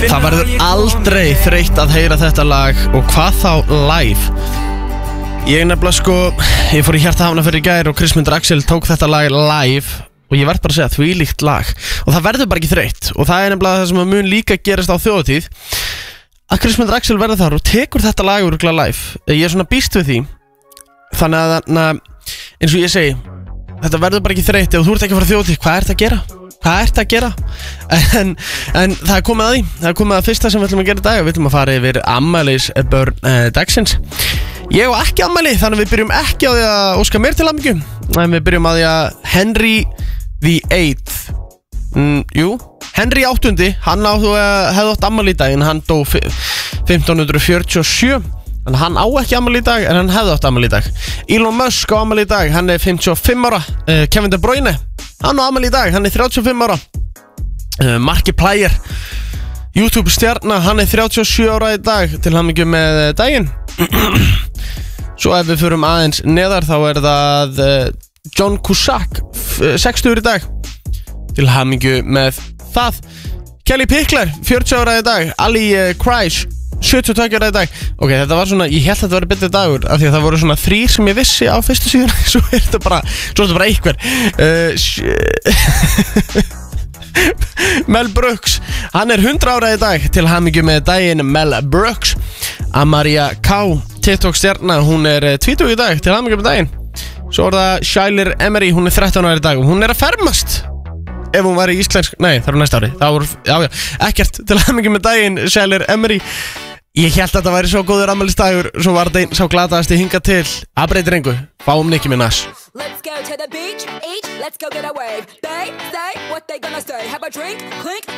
Það verður aldrei þreytt að heyra þetta lag. Og hvað þá live. Ég nefnilega sko, ég fór í Hjartahafnarfjörð í gær og Kristmundur Axel tók þetta lag live. Og ég verð bara að segja, þvílíkt lag. Og það verður bara ekki þreytt. Og það nefnilega það sem að mun líka gerast á þjóðatíð, að Kristmundur Axel verður þar og tekur þetta lag örugglega live. Ég svona býst við því. Þannig að eins og ég segi, þetta verður bara ekki þreytt. Ef þú ert ekki að fara á þjóðatíð, hvað ert að gera? En það komið að því. Það komið að fyrsta sem við ætlum að gera í dag. Við ætlum að fara yfir afmælisbörn dagsins. Ég og ekki afmæli, þannig við byrjum ekki á því að óska mér til hamingju. En við byrjum á því að Henry VIII Henry VIII, hann hefði átt afmæli í dag, en hann dó 1547. Þannig hann á ekki afmæli í dag, en hann hefði átt afmæli í dag. Elon Musk á afmæli í dag, hann er 55 ára. Kevin De Bruyne, hann á afmæli í dag, hann er 35 ára. Markiplier, YouTube stjarna, hann er 37 ára í dag. Til hamingju með daginn. Svo ef við förum aðeins neðar, þá er það John Cusack, 60 í dag. Til hamingju með það. Kelly Pickler, 40 ára í dag. Ali Kreis, 72 ára í dag. Ok, þetta var svona, ég held að þetta var betri dagur, af því að það voru svona 3 sem ég vissi á fyrstu síðan. Svo er þetta bara einhver. Mel Brooks, hann er 100 ára í dag. Til hamingju með daginn, Mel Brooks. Amaria K, TikTok stjarna, hún er 20 í dag. Til hamingju með daginn. Svo er það Shyler Emery, hún er 13 ára í dag. Og hún er að fermast. Ef hún var í íslensk, nei, það er næsta ári. Það voru, já, ekkert. Til hamingju með daginn, Shyler Emery. Ég held að þetta væri svo góður afmælisdagur. Svo var þetta einn sá glataðasti hingað til. Það breytir engu, fáum Nicki Minaj. Let's go to the beach, eat, let's go get a wave. They say what they gonna say. Have a drink, clink.